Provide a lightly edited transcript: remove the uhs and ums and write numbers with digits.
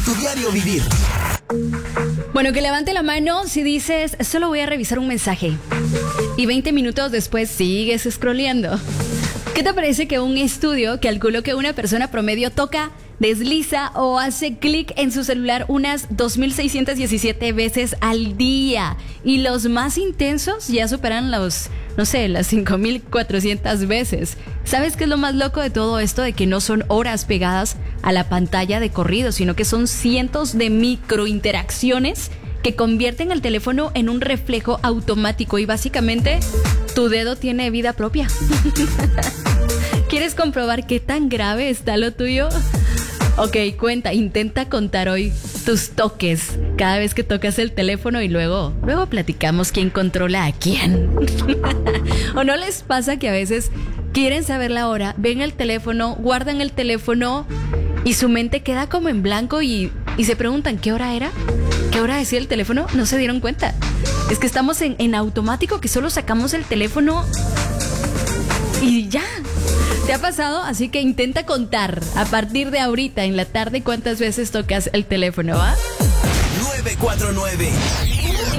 tu diario vivir. Bueno, que levante la mano si dices, solo voy a revisar un mensaje. Y 20 minutos después sigues scrolleando. ¿Qué te parece que un estudio calculó que una persona promedio toca, desliza o hace clic en su celular unas 2.617 veces al día? Y los más intensos ya superan las 5.400 veces. ¿Sabes qué es lo más loco de todo esto? De que no son horas pegadas a la pantalla de corrido, sino que son cientos de microinteracciones que convierten el teléfono en un reflejo automático y básicamente tu dedo tiene vida propia. ¿Quieres comprobar qué tan grave está lo tuyo? Ok, intenta contar hoy tus toques cada vez que tocas el teléfono y luego platicamos quién controla a quién. ¿O no les pasa que a veces quieren saber la hora, ven el teléfono, guardan el teléfono y su mente queda como en blanco y se preguntan ¿qué hora era? ¿Qué hora decía el teléfono? No se dieron cuenta. Es que estamos en automático, que solo sacamos el teléfono y ya. ¿Te ha pasado? Así que intenta contar a partir de ahorita en la tarde cuántas veces tocas el teléfono, ¿va? 949